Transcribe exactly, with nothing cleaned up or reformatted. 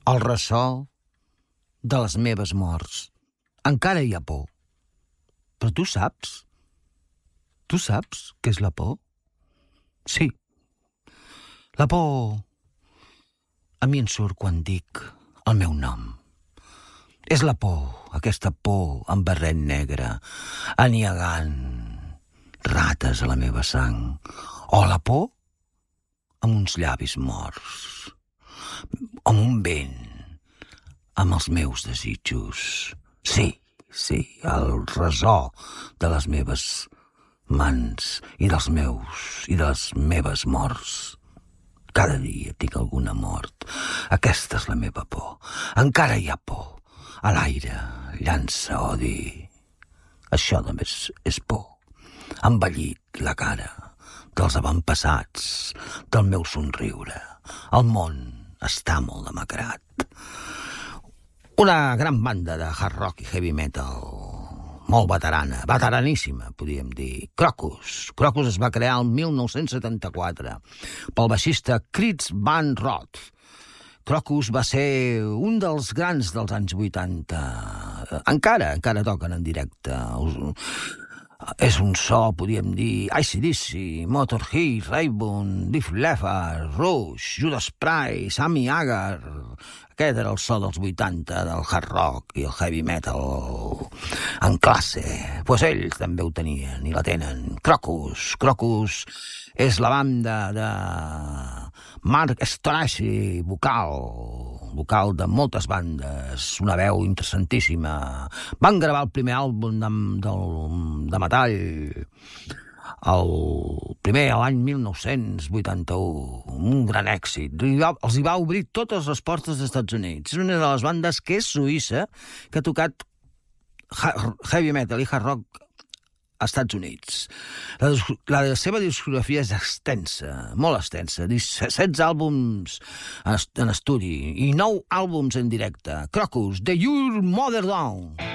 el ressò de les meves morts. Encara hi ha por. Però tu saps? Tu saps què és la por? Sí. La por a mi em surt quan dic el meu nom. És la por, aquesta por amb barret negre, aniegant rates a la meva sang. O la por amb uns llavis morts, amb un vent, amb els meus desitjos. Sí, sí, el resò de les meves mans i dels meus i de les meves morts. Cada dia tinc alguna mort. Aquesta és la meva por. Encara hi ha por. A l'aire llança odi. Això només és por. Ha envellit la cara dels avantpassats, del meu somriure. El món està molt demacrat. Una gran banda de hard rock i heavy metal, molt veterana, veteraníssima, podríem dir. Crocus. Crocus es va crear el mil nou-cents setanta-quatre pel baixista Chris Van Roth. Crocus va ser un dels grans dels anys vuitanta. Encara, encara toquen en directe. És un so, podríem dir, A C D C, Motorhead, Raybon, Def Leppard, Rush, Judas Priest, Sammy Hagar. Aquest era el so dels vuitanta, del hard rock i el heavy metal en classe. Doncs pues ells també ho tenien i la tenen. Crocus. Crocus és la banda de Mark Storaci, vocal, vocal de moltes bandes, una veu interessantíssima. Van gravar el primer àlbum de, del, de metall, el primer a l'any mil nou-cents vuitanta-u, un gran èxit. Els hi va obrir totes les portes dels Estats Units. És una de les bandes que és suïssa, que ha tocat heavy metal i hard rock als Estats Units. La, la seva discografia és extensa, molt extensa, setze àlbums en estudi i nou àlbums en directe. Crocus, The Your Mother Down.